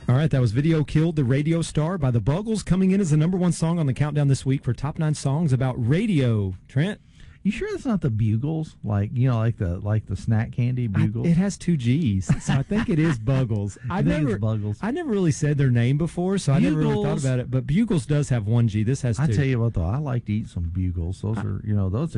All right, that was Video Killed the Radio Star by the Buggles, coming in as the number one song on the countdown this week for Top 9 Songs About Radio. Trent? You sure it's not the Bugles? Like the snack candy Bugles? It has 2 G's, so I think it is Buggles. I think it's Buggles. I never really said their name before, so I never really thought about it. But Bugles does have 1 G. This has 2. I tell you what, though, I like to eat some Bugles. Those are